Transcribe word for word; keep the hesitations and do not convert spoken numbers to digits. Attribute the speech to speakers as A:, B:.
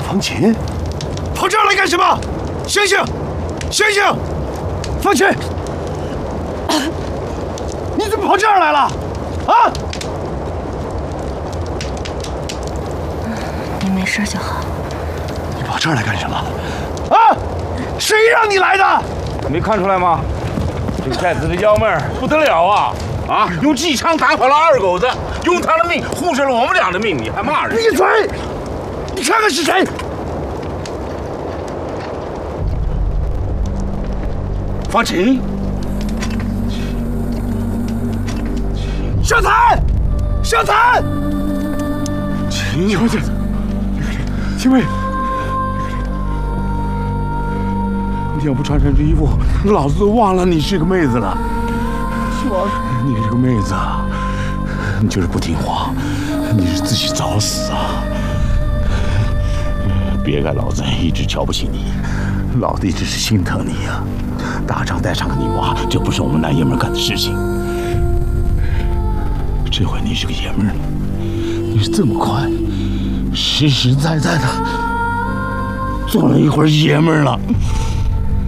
A: 方琴，跑这儿来干什么？醒醒，醒醒！方琴，你怎么跑这儿来了？啊？
B: 你没事就好。
A: 你跑这儿来干什么？啊？谁让你来的？
C: 没看出来吗？这个寨子的幺妹儿不得了啊！啊，用机枪打跑了二狗子，用他的命护着了我们俩的命，你还骂人？
A: 闭嘴！你看看是谁？方琴，小谭，小谭，
C: 秦
A: 小姐，秦妹，你要不穿上这衣服，老子都忘了你是个妹子了。我，你这个妹子啊，你就是不听话，你是自己找死啊！别怪老子一直瞧不起你，老子一直是心疼你呀、啊。打仗带上个女娃，这不是我们男爷们干的事情。这回你是个爷们儿了，你是这么快，实实在在的做了一回爷们儿了。